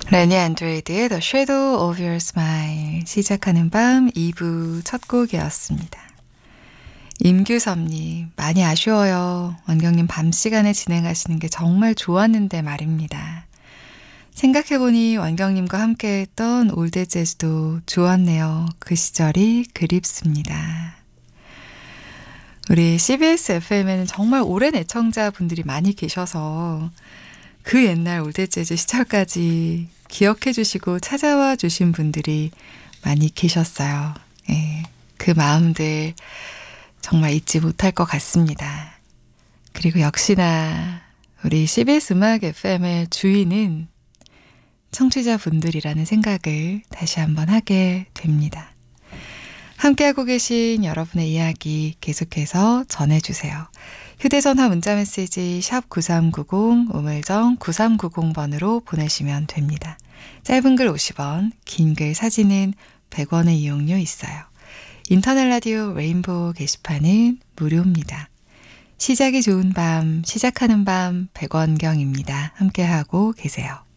레니 안드레이드의 The Shadow of Your Smile 시작하는 밤 2부 첫 곡이었습니다. 임규섭님, 많이 아쉬워요. 원경님 밤 시간에 진행하시는 게 정말 좋았는데 말입니다. 생각해보니 원경님과 함께했던 올드 재즈도 좋았네요. 그 시절이 그립습니다. 우리 CBS FM에는 정말 오랜 애청자분들이 많이 계셔서 그 옛날 올드 재즈 시절까지 기억해 주시고 찾아와 주신 분들이 많이 계셨어요. 예, 그 마음들 정말 잊지 못할 것 같습니다. 그리고 역시나 우리 CBS 음악 FM의 주인은 청취자분들이라는 생각을 다시 한번 하게 됩니다. 함께하고 계신 여러분의 이야기 계속해서 전해주세요. 휴대전화 문자메시지 샵 9390 우물정 9390번으로 보내시면 됩니다. 짧은 글 50원, 긴 글 사진은 100원의 이용료 있어요. 인터넷 라디오 레인보우 게시판은 무료입니다. 시작이 좋은 밤, 시작하는 밤 백원경입니다. 함께하고 계세요.